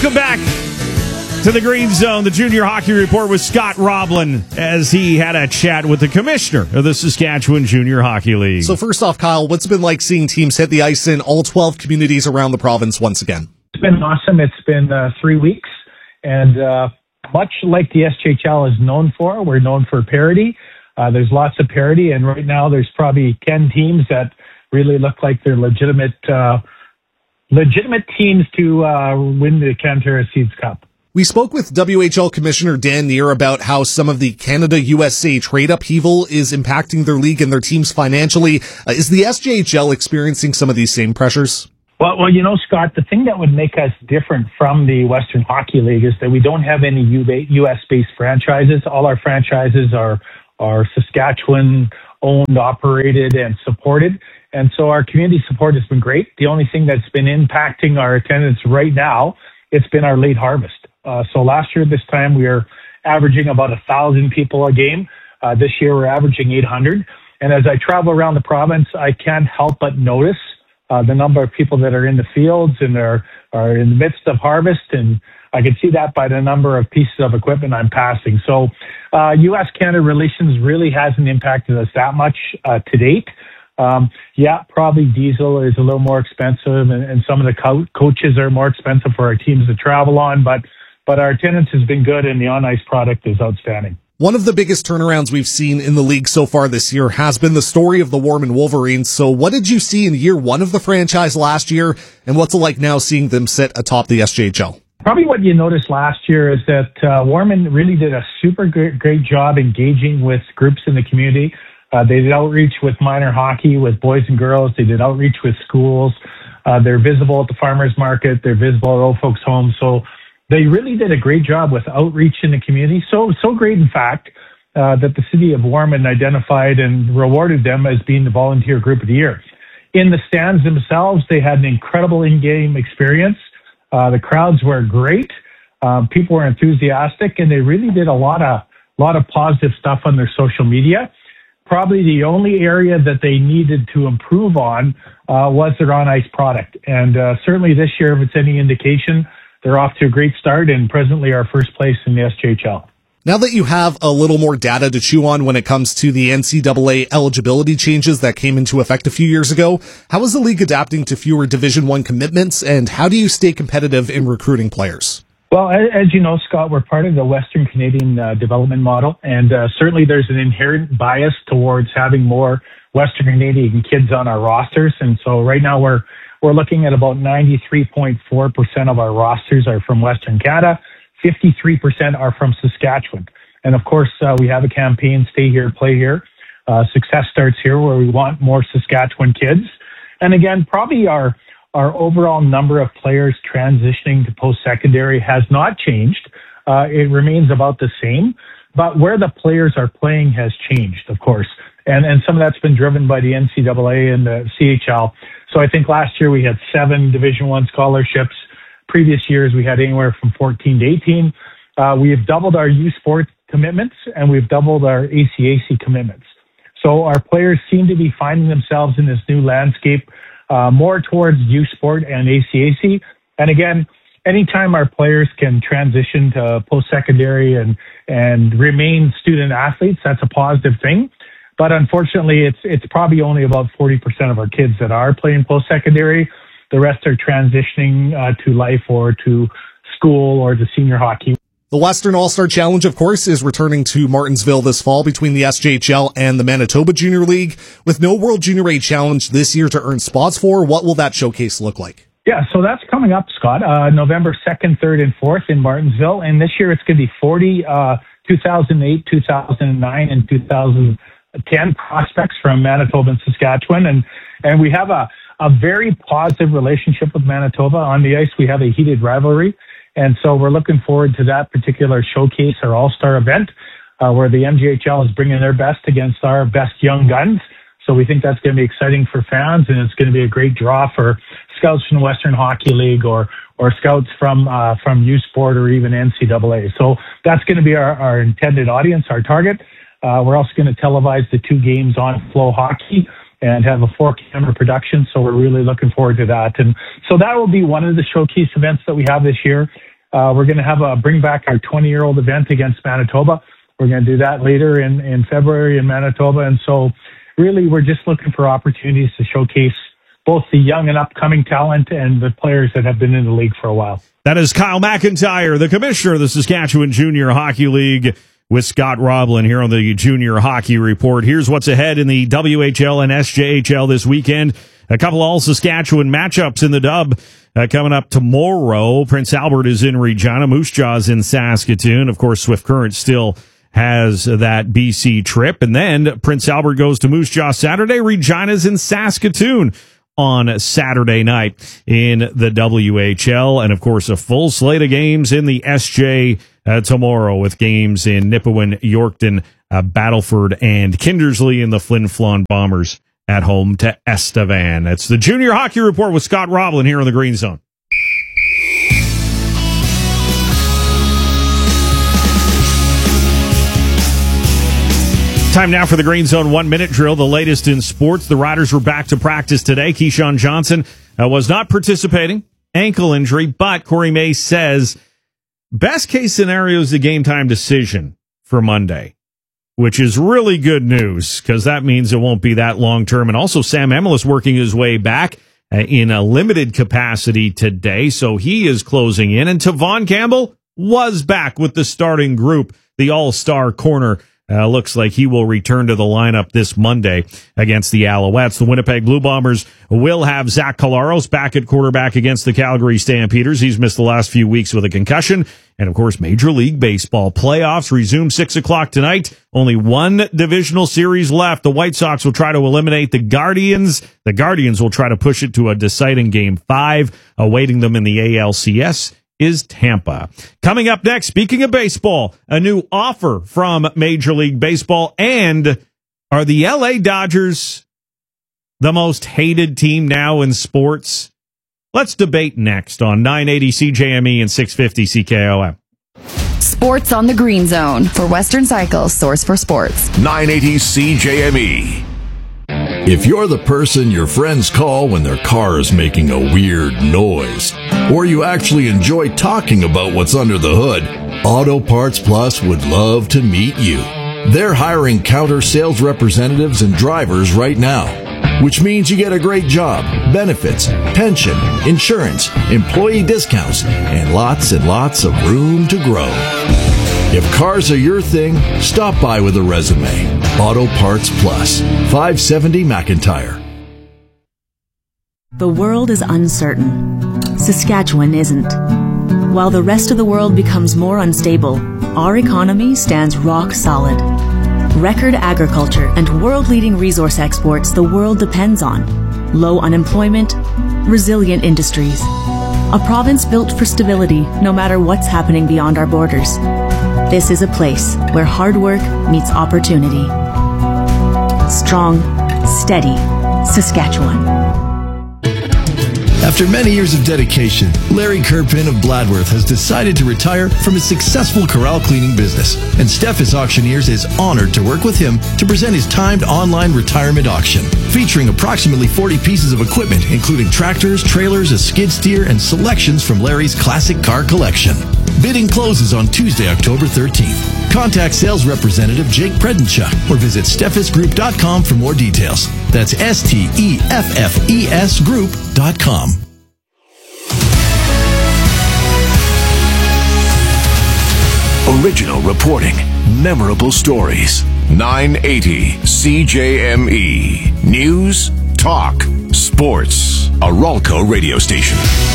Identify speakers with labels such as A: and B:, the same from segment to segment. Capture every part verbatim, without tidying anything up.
A: Welcome back to the Green Zone, the Junior Hockey Report with Scott Roblin, as he had a chat with the commissioner of the Saskatchewan Junior Hockey League.
B: So first off, Kyle, what's it been like seeing teams hit the ice in all twelve communities around the province once again?
C: It's been awesome. It's been uh, three weeks, and uh, much like the S J H L is known for, we're known for parity. Uh, there's lots of parity, and right now there's probably ten teams that really look like they're legitimate uh, legitimate teams to uh, win the Canterra Seeds Cup.
B: We spoke with W H L Commissioner Dan Neer about how some of the Canada-U S A trade upheaval is impacting their league and their teams financially. Uh, is the S J H L experiencing some of these same pressures?
C: Well, well, you know, Scott, the thing that would make us different from the Western Hockey League is that we don't have any U S-based franchises. All our franchises are, are Saskatchewan-owned, operated, and supported. And so our community support has been great. The only thing that's been impacting our attendance right now, it's been our late harvest. Uh, so last year, this time, we were averaging about a thousand people a game. Uh, this year, we're averaging eight hundred. And as I travel around the province, I can't help but notice uh, the number of people that are in the fields and are, are in the midst of harvest. And I can see that by the number of pieces of equipment I'm passing. So uh, U S Canada relations really hasn't impacted us that much uh, to date. Um, yeah, probably diesel is a little more expensive, and, and some of the co- coaches are more expensive for our teams to travel on, but But our attendance has been good, and the on-ice product is outstanding.
B: One of the biggest turnarounds we've seen in the league so far this year has been the story of the Warman Wolverines. So what did you see in year one of the franchise last year, and what's it like now seeing them sit atop the S J H L?
C: Probably what you noticed last year is that uh, Warman really did a super great, great job engaging with groups in the community. Uh, they did outreach with minor hockey, with boys and girls. They did outreach with schools. Uh, they're visible at the farmers market. They're visible at old folks' homes. So they really did a great job with outreach in the community. So, so great, in fact, uh, that the city of Warman identified and rewarded them as being the volunteer group of the year. In the stands themselves, they had an incredible in-game experience. Uh, the crowds were great. Um, people were enthusiastic, and they really did a lot of, lot of positive stuff on their social media. Probably the only area that they needed to improve on uh, was their on-ice product. And uh, certainly this year, if it's any indication, they're off to a great start and presently are first place in the S J H L.
B: Now that you have a little more data to chew on when it comes to the N C double A eligibility changes that came into effect a few years ago, how is the league adapting to fewer Division One commitments, and how do you stay competitive in recruiting players?
C: Well, as you know, Scott, we're part of the Western Canadian uh, development model, and uh, certainly there's an inherent bias towards having more Western Canadian kids on our rosters. And so right now we're we're looking at about ninety-three point four percent of our rosters are from Western Canada, fifty-three percent are from Saskatchewan. And of course, uh, we have a campaign, Stay Here, Play Here. Uh, success starts here, where we want more Saskatchewan kids. And again, probably our Our overall number of players transitioning to post-secondary has not changed. Uh, it remains about the same, but where the players are playing has changed, of course. And, and some of that's been driven by the N C double A and the C H L. So I think last year we had seven Division One scholarships. Previous years we had anywhere from fourteen to eighteen. Uh, we have doubled our U Sport commitments, and we've doubled our A C A C commitments. So our players seem to be finding themselves in this new landscape, Uh, more towards U Sport and A C A C. And again, anytime our players can transition to post-secondary and, and remain student athletes, that's a positive thing. But unfortunately, it's, it's probably only about forty percent of our kids that are playing post-secondary. The rest are transitioning uh, to life or to school or to senior hockey.
B: The Western All-Star Challenge, of course, is returning to Martinsville this fall between the S J H L and the Manitoba Junior League. With no World Junior A Challenge this year to earn spots for, what will that showcase look like?
C: Yeah, so that's coming up, Scott, uh, November second, third, and fourth in Martinsville. And this year it's going to be forty uh, two thousand eight, two thousand nine, and two thousand ten prospects from Manitoba and Saskatchewan. And, and we have a, a very positive relationship with Manitoba. On the ice, we have a heated rivalry. And so we're looking forward to that particular showcase, our all-star event, uh, where the M J H L is bringing their best against our best young guns. So we think that's going to be exciting for fans, and it's going to be a great draw for scouts from the Western Hockey League or or scouts from uh, from U Sport or even N C double A. So that's going to be our, our intended audience, our target. Uh, we're also going to televise the two games on Flow Hockey and have a four-camera production, so we're really looking forward to that. And so that will be one of the showcase events that we have this year. Uh, we're going to have a bring back our twenty-year-old event against Manitoba. We're going to do that later in, in February in Manitoba. And so really we're just looking for opportunities to showcase both the young and upcoming talent and the players that have been in the league for a while.
A: That is Kyle McIntyre, the commissioner of the Saskatchewan Junior Hockey League, with Scott Roblin here on the Junior Hockey Report. Here's what's ahead in the W H L and S J H L this weekend. A couple all-Saskatchewan matchups in the dub uh, coming up tomorrow. Prince Albert is in Regina. Moose Jaw's in Saskatoon. Of course, Swift Current still has that B C trip. And then Prince Albert goes to Moose Jaw Saturday. Regina's in Saskatoon on Saturday night in the W H L. And, of course, a full slate of games in the S J uh, tomorrow with games in Nipawin, Yorkton, uh, Battleford, and Kindersley, and the Flin Flon Bombers at home to Estevan. That's the Junior Hockey Report with Scott Roblin here on the Green Zone. Time now for the Green Zone one-minute drill, the latest in sports. The Riders were back to practice today. Keyshawn Johnson uh, was not participating, ankle injury, but Corey May says best case scenario is a game-time decision for Monday, which is really good news because that means it won't be that long-term. And also Sam Emilus working his way back uh, in a limited capacity today, so he is closing in. And Tavon Campbell was back with the starting group, the all-star corner. Uh, looks like he will return to the lineup this Monday against the Alouettes. The Winnipeg Blue Bombers will have Zach Collaros back at quarterback against the Calgary Stampeders. He's missed the last few weeks with a concussion. And, of course, Major League Baseball playoffs resume six o'clock tonight. Only one divisional series left. The White Sox will try to eliminate the Guardians. The Guardians will try to push it to a deciding game five. Awaiting them in the A L C S is Tampa. Coming up next, speaking of baseball, a new offer from Major League Baseball. And are the L A Dodgers the most hated team now in sports? Let's debate next on nine eighty C J M E and six fifty C K O M.
D: Sports on the Green Zone for Western Cycle's source for sports.
E: nine eighty C J M E. If you're the person your friends call when their car is making a weird noise, or you actually enjoy talking about what's under the hood, Auto Parts Plus would love to meet you. They're hiring counter sales representatives and drivers right now, which means you get a great job, benefits, pension, insurance, employee discounts, and lots and lots of room to grow. If cars are your thing, stop by with a resume. Auto Parts Plus, five seventy McIntyre.
F: The world is uncertain. Saskatchewan isn't. While the rest of the world becomes more unstable, our economy stands rock solid. Record agriculture and world-leading resource exports the world depends on. Low unemployment, resilient industries. A province built for stability no matter what's happening beyond our borders. This is a place where hard work meets opportunity. Strong, steady, Saskatchewan.
G: After many years of dedication, Larry Kirpin of Bladworth has decided to retire from his successful corral cleaning business, and Steffes Auctioneers is honored to work with him to present his timed online retirement auction, featuring approximately forty pieces of equipment, including tractors, trailers, a skid steer, and selections from Larry's classic car collection. Bidding closes on Tuesday, October thirteenth. Contact sales representative Jake Predenchuk or visit steffes group dot com for more details. That's S T E F F E S group dot com.
E: Original reporting, memorable stories. nine eighty C J M E. News, talk, sports. A Ralco radio station.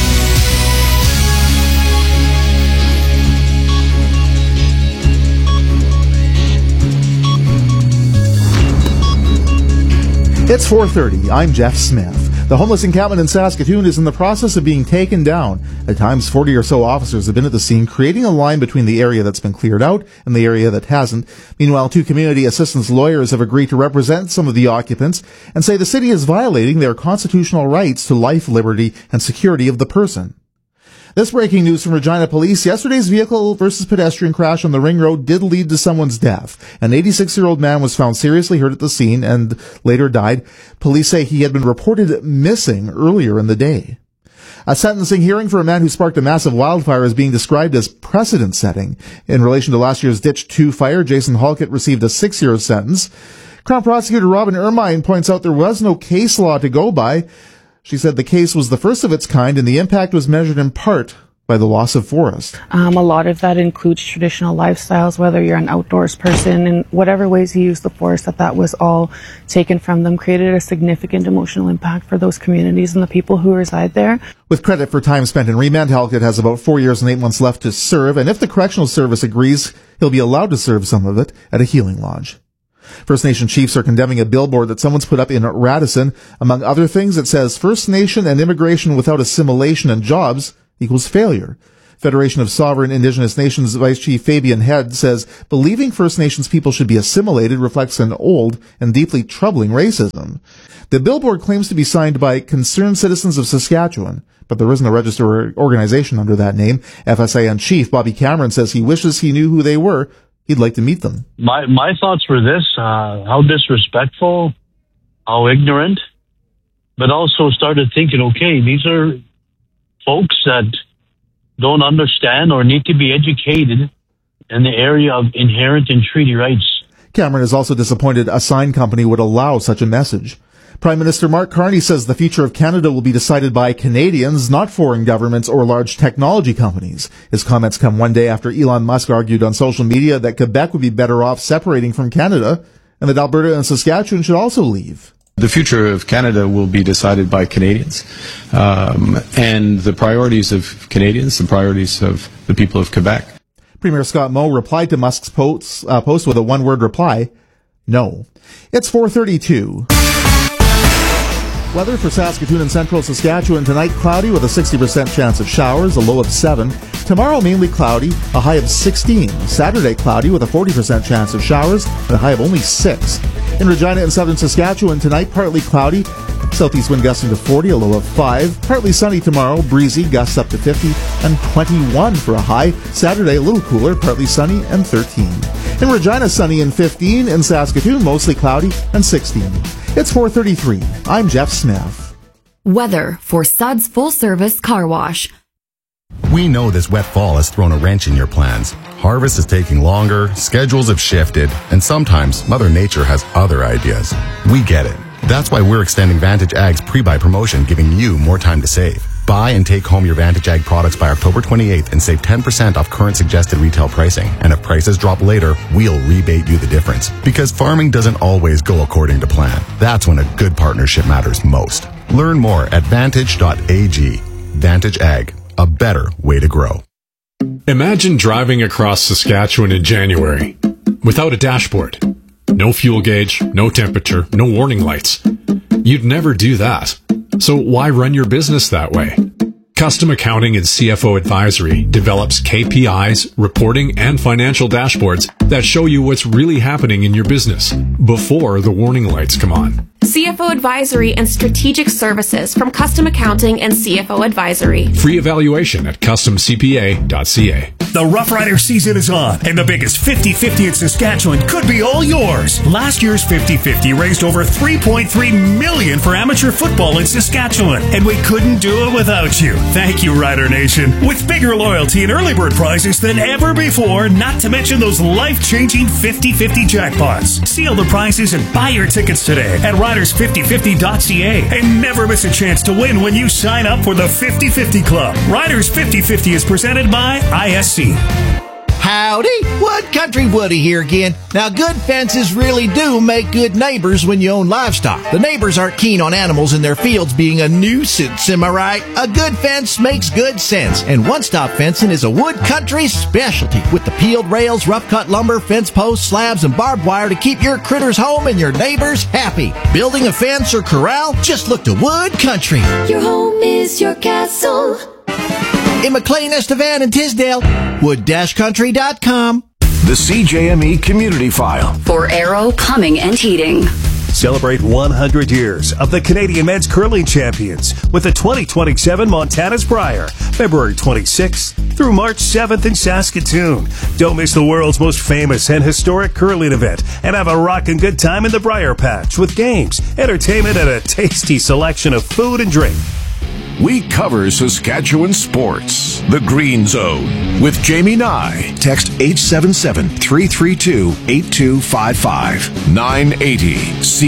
H: It's four thirty. I'm Jeff Smith. The homeless encampment in Saskatoon is in the process of being taken down. At times, forty or so officers have been at the scene, creating a line between the area that's been cleared out and the area that hasn't. Meanwhile, two community assistance lawyers have agreed to represent some of the occupants and say the city is violating their constitutional rights to life, liberty, and security of the person. This breaking news from Regina Police. Yesterday's vehicle versus pedestrian crash on the Ring Road did lead to someone's death. An eighty-six-year-old man was found seriously hurt at the scene and later died. Police say he had been reported missing earlier in the day. A sentencing hearing for a man who sparked a massive wildfire is being described as precedent-setting. In relation to last year's Ditch two fire, Jason Halkett received a six-year sentence. Crown Prosecutor Robin Ermine points out there was no case law to go by. She said the case was the first of its kind and the impact was measured in part by the loss of forest.
I: Um, a lot of that includes traditional lifestyles, whether you're an outdoors person, and whatever ways you use the forest, that that was all taken from them, created a significant emotional impact for those communities and the people who reside there.
H: With credit for time spent in remand, Halkett has about four years and eight months left to serve, and if the Correctional Service agrees, he'll be allowed to serve some of it at a healing lodge. First Nation chiefs are condemning a billboard that someone's put up in Radisson. Among other things, it says First Nation and immigration without assimilation and jobs equals failure. Federation of Sovereign Indigenous Nations Vice Chief Fabian Head says believing First Nations people should be assimilated reflects an old and deeply troubling racism. The billboard claims to be signed by Concerned Citizens of Saskatchewan, but there isn't a registered organization under that name. F S A N Chief Bobby Cameron says he wishes he knew who they were. He'd like to meet them.
J: My my thoughts were this, uh, how disrespectful, how ignorant, but also started thinking, okay, these are folks that don't understand or need to be educated in the area of inherent and treaty rights.
H: Cameron is also disappointed a sign company would allow such a message. Prime Minister Mark Carney says the future of Canada will be decided by Canadians, not foreign governments or large technology companies. His comments come one day after Elon Musk argued on social media that Quebec would be better off separating from Canada and that Alberta and Saskatchewan should also leave.
K: The future of Canada will be decided by Canadians, um, and the priorities of Canadians, the priorities of the people of Quebec.
H: Premier Scott Moe replied to Musk's post, uh, post with a one-word reply, no. It's four thirty-two. Weather for Saskatoon and central Saskatchewan tonight, cloudy with a sixty percent chance of showers, a low of seven. Tomorrow, mainly cloudy, a high of sixteen. Saturday, cloudy with a forty percent chance of showers, and a high of only six. In Regina and southern Saskatchewan tonight, partly cloudy, southeast wind gusting to forty, a low of five. Partly sunny tomorrow, breezy, gusts up to fifty, and twenty-one for a high. Saturday, a little cooler, partly sunny, and thirteen. In Regina, sunny and fifteen. In Saskatoon, mostly cloudy, and sixteen. It's four thirty-three. I'm Jeff Smith.
D: Weather for Suds Full Service Car Wash.
L: We know this wet fall has thrown a wrench in your plans. Harvest is taking longer, schedules have shifted, and sometimes Mother Nature has other ideas. We get it. That's why we're extending Vantage Ag's pre-buy promotion, giving you more time to save. Buy and take home your Vantage Ag products by October twenty-eighth and save ten percent off current suggested retail pricing. And if prices drop later, we'll rebate you the difference. Because farming doesn't always go according to plan. That's when a good partnership matters most. Learn more at vantage dot a g. Vantage Ag, a better way to grow.
M: Imagine driving across Saskatchewan in January without a dashboard. No fuel gauge, no temperature, no warning lights. You'd never do that. So why run your business that way? Custom Accounting and C F O Advisory develops K P Is, reporting, and financial dashboards that show you what's really happening in your business before the warning lights come on.
N: C F O Advisory and Strategic Services from Custom Accounting and C F O Advisory.
M: Free evaluation at custom c p a dot c a.
O: The Rough Rider season is on, and the biggest fifty fifty in Saskatchewan could be all yours. Last year's fifty fifty raised over three point three million dollars for amateur football in Saskatchewan, and we couldn't do it without you. Thank you, Rider Nation. With bigger loyalty and early bird prizes than ever before, not to mention those life-changing fifty fifty jackpots. Seal the prizes and buy your tickets today at riders fifty fifty dot c a and never miss a chance to win when you sign up for the fifty fifty Club. Riders fifty fifty is presented by I S C.
P: Howdy, Wood Country Woody here again. Now, good fences really do make good neighbors when you own livestock. The neighbors aren't keen on animals in their fields being a nuisance, am I right? A good fence makes good sense, and One Stop Fencing is a Wood Country specialty with the peeled rails, rough-cut lumber, fence posts, slabs, and barbed wire to keep your critters home and your neighbors happy. Building a fence or corral? Just look to Wood Country.
Q: Your home is your castle.
P: In McLean, Estevan, and Tisdale, wood country dot com.
E: The C J M E Community File.
D: For Arrow Plumbing and Heating.
O: Celebrate one hundred years of the Canadian Men's Curling Champions with the twenty twenty-seven Montana's Briar, February twenty-sixth through March seventh in Saskatoon. Don't miss the world's most famous and historic curling event and have a rockin' good time in the Briar Patch with games, entertainment, and a tasty selection of food and drink.
E: We cover Saskatchewan sports. The Green Zone with Jamie Nye.
R: Text eight seven seven, three three two, eight two five five.
E: nine eighty C